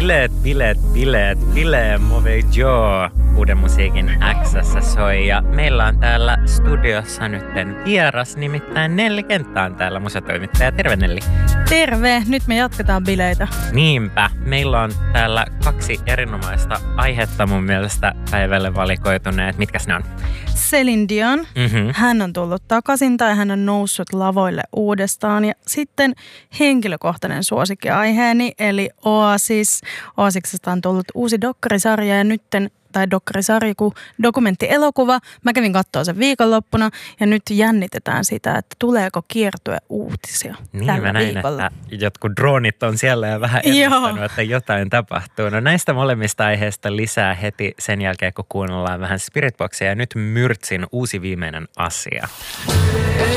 Bileet, Move Joo. Uuden musiikin X:ssä soi ja meillä on täällä studiossa nytten vieras, nimittäin Nelli Kenttä on täällä musatoimittaja. Terve Nelli. Terve, nyt me jatketaan bileitä. Niinpä, meillä on täällä 2 erinomaista aihetta mun mielestä päivälle valikoituneet. Mitkäs ne on? Celine Dion, hän on tullut takaisin tai hän on noussut lavoille uudestaan. Ja sitten henkilökohtainen suosikkiaiheeni eli Oasis. Oasiksesta on tullut uusi dokkarisarja ja nytten, tai dokkarisarja kuin dokumenttielokuva. Mä kävin katsoa sen viikonloppuna ja nyt jännitetään sitä, että tuleeko kiertue-uutisia niin, mä näin, viikolla. Että jotkut droonit on siellä ja vähän ennustanut, että jotain tapahtuu. No näistä molemmista aiheista lisää heti sen jälkeen, kun kuunnellaan vähän Spiritboxia ja nyt Myrtsin uusi viimeinen asia.